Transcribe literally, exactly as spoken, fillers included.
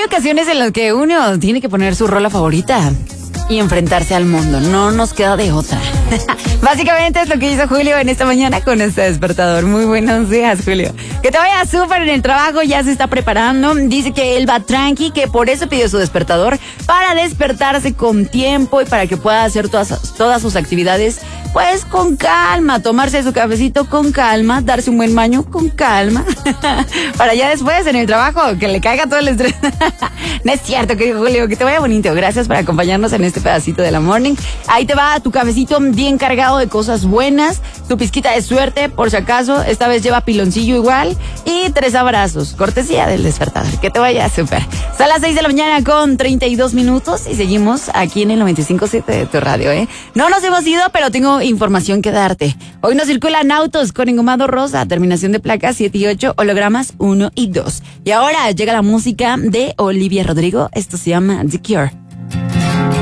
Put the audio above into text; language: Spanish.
hay ocasiones en las que uno tiene que poner su rola favorita y enfrentarse al mundo. No nos queda de otra. Básicamente es lo que hizo Julio en esta mañana con este despertador. Muy buenos días, Julio. Que te vaya súper en el trabajo, ya se está preparando. Dice que él va tranqui, que por eso pidió su despertador, para despertarse con tiempo y para que pueda hacer todas, todas sus actividades, pues con calma, tomarse su cafecito con calma, darse un buen baño con calma, para ya después en el trabajo que le caiga todo el estrés. No es cierto, querido Julio, que te vaya bonito. Gracias por acompañarnos en este pedacito de la morning. Ahí te va tu cafecito bien cargado de cosas buenas, tu pizquita de suerte, por si acaso, esta vez lleva piloncillo igual, y tres abrazos, cortesía del despertador. Que te vaya súper. Son las seis de la mañana con treinta y dos minutos y seguimos aquí en el noventa y cinco punto siete de tu radio, ¿eh? No nos hemos ido, pero tengo información que darte. Hoy nos circulan autos con engomado rosa, terminación de placas siete y ocho, hologramas uno y dos. Y ahora llega la música de Olivia Rodrigo. Esto se llama The Cure.